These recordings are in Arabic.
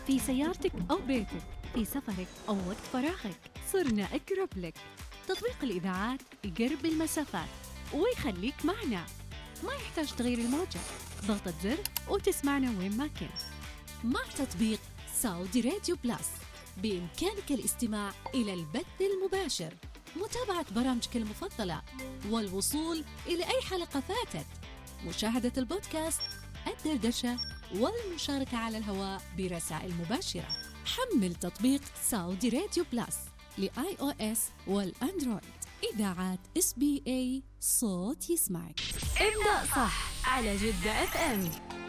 في سيارتك أو بيتك، في سفرك أو وقت فراغك، صرنا أقرب لك. تطبيق الإذاعات يقرب المسافات ويخليك معنا، ما يحتاج تغير الموجة، ضغطة زر وتسمعنا وين ما كنت. مع تطبيق سعودي راديو بلس بإمكانك الاستماع إلى البث المباشر، متابعة برامجك المفضلة، والوصول إلى أي حلقة فاتت، مشاهدة البودكاست، الدردشة، والمشاركة على الهواء برسائل مباشرة. حمل تطبيق سعودي راديو بلس لآي أو إس والأندرويد. إذاعات SBA، صوت يسمعك. ابدأ صح على جدة FM.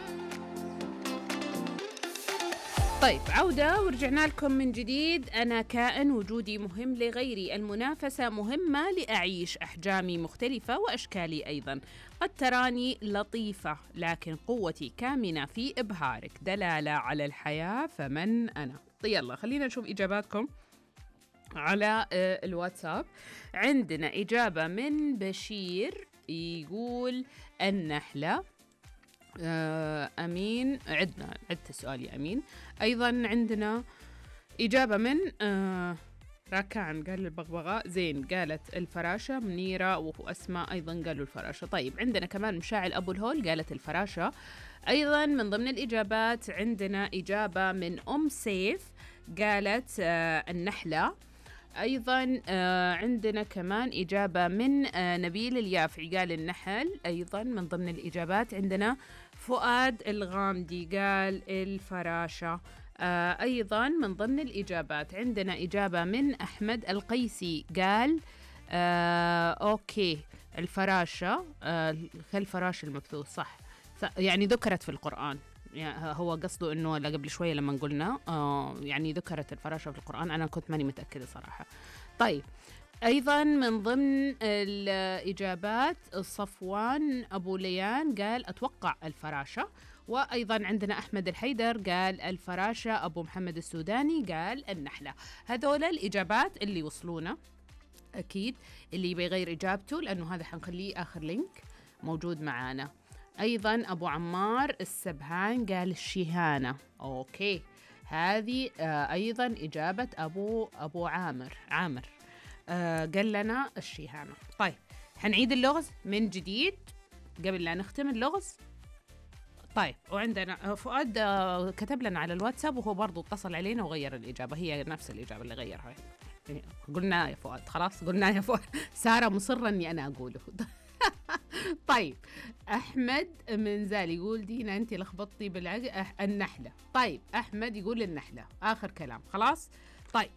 طيب، عودة ورجعنا لكم من جديد. أنا كائن وجودي مهم لغيري، المنافسة مهمة لأعيش أحجامي مختلفة وأشكالي أيضا، قد تراني لطيفة لكن قوتي كامنة في إبهارك، دلالة على الحياة فمن أنا. طيب يلا خلينا نشوف إجاباتكم على الواتساب. عندنا إجابة من بشير يقول النحلة. أمين عدنا السؤال يا أمين. أيضا عندنا إجابة من راكان قال البغبغاء، زين قالت الفراشة، منيرة وأسماء أيضا قالوا الفراشة. طيب عندنا كمان مشاعل أبو الهول قالت الفراشة. أيضا من ضمن الإجابات عندنا إجابة من أم سيف قالت النحلة. أيضا عندنا كمان إجابة من نبيل اليافعي قال النحل. أيضا من ضمن الإجابات عندنا فؤاد الغامدي قال الفراشة. أيضا من ضمن الإجابات عندنا إجابة من أحمد القيسي قال أوكي الفراشة. الفراشة المبثوث صح، يعني ذكرت في القرآن، يعني هو قصده إنه قبل شوية لما قلنا يعني ذكرت الفراشة في القرآن، أنا كنت ماني متأكدة صراحة. طيب أيضا من ضمن الإجابات صفوان أبو ليان قال أتوقع الفراشة. وأيضا عندنا أحمد الحيدر قال الفراشة. أبو محمد السوداني قال النحلة. هذول الإجابات اللي وصلونا. أكيد اللي بيغير إجابته لأنه هذا حنخليه آخر لينك موجود معانا. أيضا أبو عمار السبهان قال الشيهانة. أوكي هذه أيضا إجابة أبو عامر قال لنا الشيهانة. طيب حنعيد اللغز من جديد قبل لا نختم اللغز. طيب وعندنا فؤاد كتب لنا على الواتساب وهو برضو اتصل علينا وغير الإجابة، هي نفس الإجابة اللي غيرها. قلنا يا فؤاد، خلاص قلنا يا فؤاد. سارة مصرة أني أنا أقوله. طيب أحمد من زال يقول دينا أنت لخبطتي النحلة. طيب أحمد يقول النحلة آخر كلام خلاص. طيب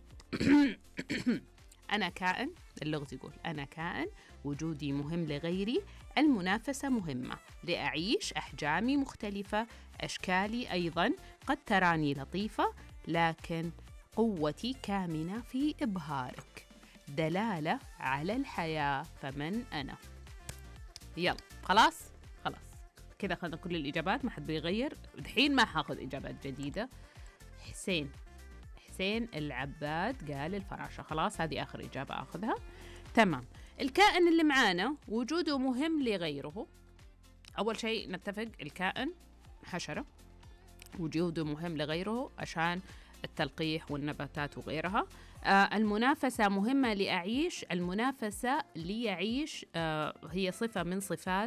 أنا كائن، اللغز يقول أنا كائن وجودي مهم لغيري، المنافسة مهمة لأعيش أحجامي مختلفة، أشكالي أيضا قد تراني لطيفة لكن قوتي كامنة في إبهارك، دلالة على الحياة فمن أنا. يلا خلاص كذا أخذنا كل الإجابات، ما حد بيغير. الحين ما حاخذ إجابات جديدة. حسين العباد قال الفراشة. خلاص هذه آخر إجابة أخذها. تمام. الكائن اللي معانا وجوده مهم لغيره. أول شيء نتفق الكائن حشرة وجوده مهم لغيره عشان التلقيح والنباتات وغيرها. المنافسة مهمة لأعيش. المنافسة ليعيش هي صفة من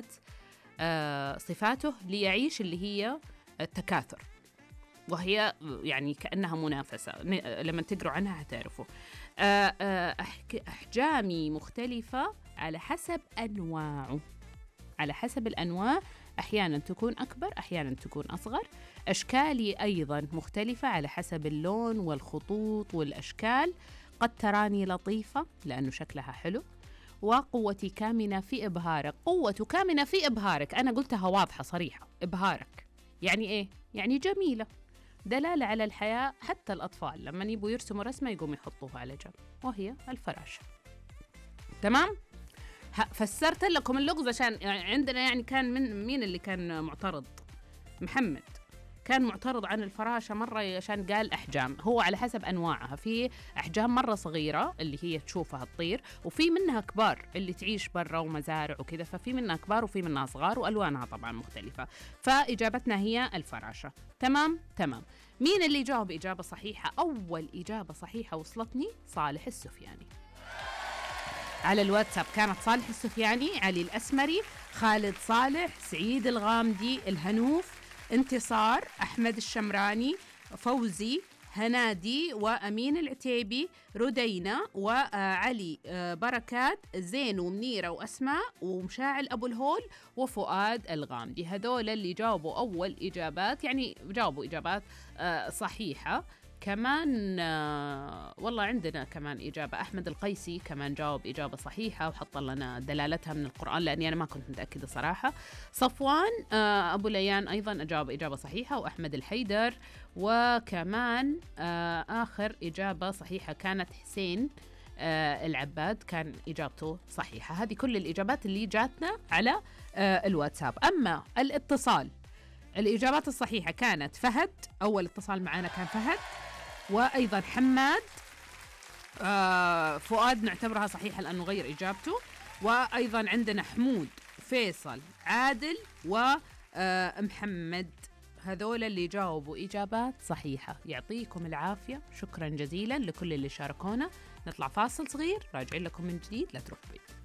صفاته ليعيش اللي هي التكاثر، وهي يعني كأنها منافسة. لما تقروا عنها هتعرفوا. أحجامي مختلفة على حسب أنواعه، على حسب الأنواع، أحيانا تكون أكبر أحيانا تكون أصغر. أشكالي أيضا مختلفة على حسب اللون والخطوط والأشكال، قد تراني لطيفة لأنه شكلها حلو. وقوتي كامنة في إبهارك. قوته كامنة في إبهارك، أنا قلتها واضحة صريحة. إبهارك يعني إيه؟ يعني جميلة، دلالة على الحياة. حتى الأطفال لما يبوا يرسموا رسمة يقوم يحطوها على جنب، وهي الفراشة. تمام؟ فسرت لكم اللغز عشان عندنا يعني كان من مين اللي كان معترض؟ محمد كان معترض عن الفراشة مرة عشان قال أحجام. هو على حسب أنواعها، في أحجام مرة صغيرة اللي هي تشوفها تطير، وفي منها كبار اللي تعيش برا ومزارع وكذا، ففي منها كبار وفي منها صغار وألوانها طبعا مختلفة. فإجابتنا هي الفراشة. تمام. مين اللي جاوب إجابة صحيحة؟ أول إجابة صحيحة وصلتني صالح السفياني. على الواتساب كانت صالح السفياني، علي الأسمري، خالد صالح، سعيد الغامدي، الهنوف، انتصار، أحمد الشمراني، فوزي، هنادي، وأمين العتيبي، ردينا، وعلي بركات، زين ومنيرة وأسماء، ومشاعل أبو الهول، وفؤاد الغامدي. هذول اللي جاوبوا أول إجابات، يعني جاوبوا إجابات صحيحة. كمان والله عندنا كمان إجابة، أحمد القيسي كمان جاوب إجابة صحيحة وحط لنا دلالتها من القرآن، لأني أنا ما كنت متأكدة صراحة. صفوان أبو ليان أيضا أجاب إجابة صحيحة، وأحمد الحيدر. وكمان آخر إجابة صحيحة كانت حسين العباد، كان إجابته صحيحة. هذه كل الإجابات اللي جاتنا على الواتساب. أما الاتصال، الإجابات الصحيحة كانت فهد، أول اتصال معنا كان فهد، وأيضا حماد. فؤاد نعتبرها صحيحة لأنه غير إجابته. وأيضا عندنا حمود، فيصل، عادل، ومحمد. هذول اللي جاوبوا إجابات صحيحة. يعطيكم العافية، شكرا جزيلا لكل اللي شاركونا. نطلع فاصل صغير، راجعين لكم من جديد، لا تروحوا بعيد.